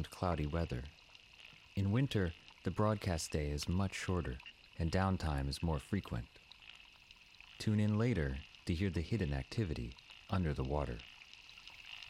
year-round cloudy weather. In winter, the broadcast day is much shorter and downtime is more frequent. Tune in later to hear the hidden activity under the water.